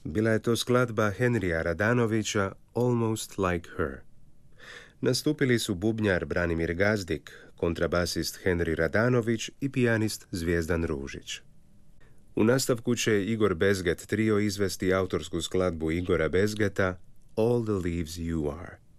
Bila je to skladba Henrija Radanovića Almost Like Her. Nastupili su bubnjar Branimir Gazdik, kontrabasist Henri Radanović i pijanist Zvijezdan Ružić. U nastavku će Igor Bezget trio izvesti autorsku skladbu Igora Bezgeta All the Leaves You Are.